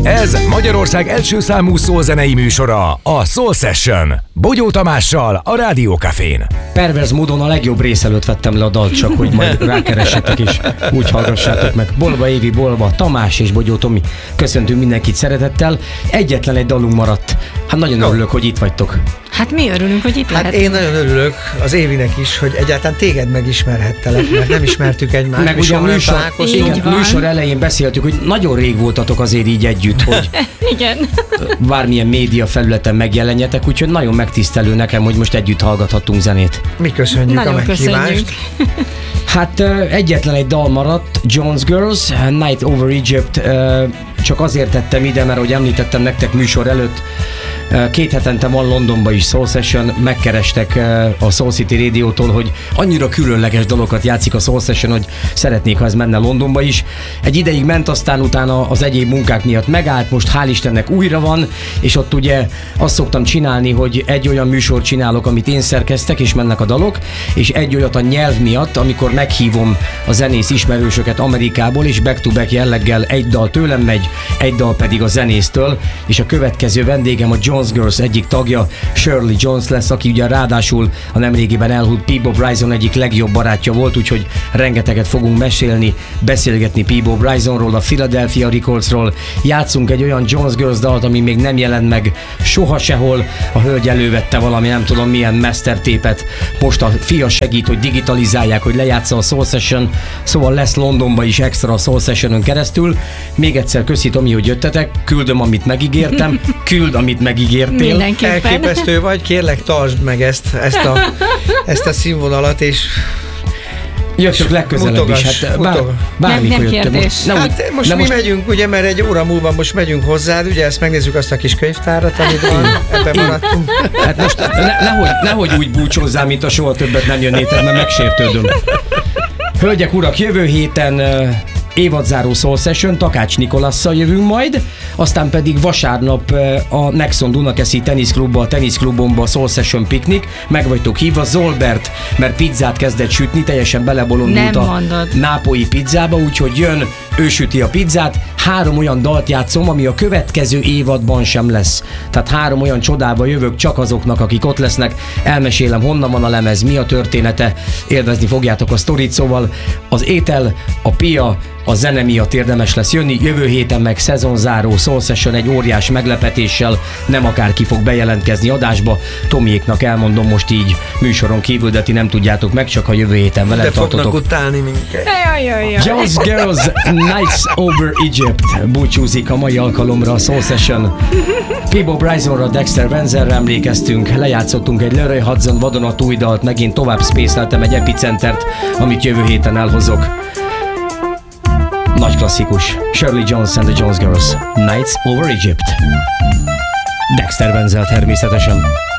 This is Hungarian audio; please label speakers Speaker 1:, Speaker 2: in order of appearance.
Speaker 1: Ez Magyarország első számú szólzenei műsora, a Soul Session. Bogyó Tamással, a Rádió Cafén.
Speaker 2: Perverz módon a legjobb rész előtt vettem le a dalt, csak hogy majd rákeressetek és úgy hallgassátok meg. Bolba Évi, Bolba Tamás és Bogyó Tomi. Köszöntünk mindenkit szeretettel. Egyetlen egy dalunk maradt. Hát nagyon örülök, hogy itt vagytok.
Speaker 3: Hát mi örülünk, hogy itt lehet.
Speaker 4: Én nagyon örülök az Évinek is, hogy egyáltalán téged megismerhettelek, mert nem ismertük egymást.
Speaker 2: Meg ugye a műsor elején beszéltük, hogy nagyon rég voltatok azért így együtt, hogy
Speaker 3: igen.
Speaker 2: Bármilyen média felületen megjelenjetek, úgyhogy nagyon megtisztelő nekem, hogy most együtt hallgathatunk zenét.
Speaker 4: Mi köszönjük
Speaker 3: nagyon
Speaker 4: a meghívást.
Speaker 2: Hát egyetlen egy dal maradt, Jones Girls, Night Over Egypt, csak azért tettem ide, mert ahogy említettem nektek műsor előtt, 2 hetente van Londonban is Soul Session, megkerestek a Soul City Radio-tól, hogy annyira különleges dalokat játszik a Soul Session, hogy szeretnék, ha ez menne Londonba is. Egy ideig ment, aztán utána az egyéb munkák miatt megállt, most hál' Istennek újra van, és ott ugye azt szoktam csinálni, hogy egy olyan műsort csinálok, amit én szerkeztek, és mennek a dalok, és egy olyat a nyelv miatt, amikor meghívom a zenész ismerősöket Amerikából, és back-to-back jelleggel egy dal tőlem megy, egy dal pedig a zenésztől, és a következő vendégem a Jones Girls egyik tagja, Shirley Jones lesz, aki ugye ráadásul a nemrégiben elhult Peabo Bryson egyik legjobb barátja volt, úgyhogy rengeteget fogunk mesélni, beszélgetni Peabo Brysonról, a Philadelphia Recordsról, játszunk egy olyan Jones Girls dalt, ami még nem jelent meg soha sehol, a hölgy elővette valami nem tudom milyen mastertépet, most a fia segít, hogy digitalizálják, hogy lejátsza a Soul Session, szóval lesz Londonba is extra a Soul Sessionon keresztül. Még egyszer köszi Tomi, hogy jöttetek, küldöm, amit megígértem, küld, amit megígértél.
Speaker 4: Elképesztő vagy, kérlek tartsd meg ezt a színvonalat, és
Speaker 2: jöttök legközelebb is, hát bármikor jöttem.
Speaker 4: Most mi megyünk, ugye, mert egy óra múlva most megyünk hozzád, ugye, ezt megnézzük azt a kis könyvtárat, amit van, ebben maradtunk.
Speaker 2: Hát most nehogy úgy búcsózzál, mint a soha többet nem jönnétek, mert megsértődöm. Hölgyek, urak, jövő héten évadzáró Soul Session, Takács Nikolasszal jövünk majd, aztán pedig vasárnap a Nexon Dunakeszi teniszklubba, a teniszklubomba Soul Session piknik, meg vagytok hívva, Zolbert, mert pizzát kezdett sütni, teljesen belebolondult a nápolyi pizzába, úgyhogy jön, ő süti a pizzát, 3 olyan dalt játszom, ami a következő évadban sem lesz. Tehát 3 olyan csodába jövök csak azoknak, akik ott lesznek, elmesélem, honnan van a lemez, mi a története, élvezni fogjátok a sztorit, szóval az étel, a pia, a zene miatt érdemes lesz jönni, jövő héten meg szezonzáró Soul Session egy óriás meglepetéssel, nem akárki fog bejelentkezni adásba, Tomiéknak elmondom most így műsoron kívül, de ti nem tudjátok meg, csak ha jövő héten velem tartotok.
Speaker 4: De fognak utálni minket.
Speaker 2: Jones Girls, Nights Over Egypt búcsúzik a mai alkalomra a Soul Session. Peabo Brysonra, Dexter Wenzerre emlékeztünk, lejátszottunk egy Leroy Hudson vadonatúj dalt, megint tovább spéceltem egy epicentert, amit jövő héten elhozok. Nagy klasszikus. Shirley Jones and the Jones Girls. Nights Over Egypt. Dexter Wenzel természetesen.